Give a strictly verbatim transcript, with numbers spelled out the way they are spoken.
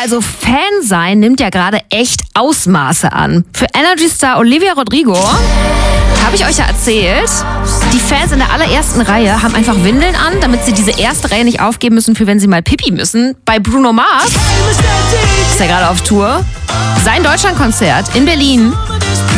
Also Fan sein nimmt ja gerade echt Ausmaße an. Für Energy-Star Olivia Rodrigo habe ich euch ja erzählt, die Fans in der allerersten Reihe haben einfach Windeln an, damit sie diese erste Reihe nicht aufgeben müssen, für wenn sie mal Pipi müssen. Bei Bruno Mars ist ja gerade auf Tour. Sein Deutschlandkonzert in Berlin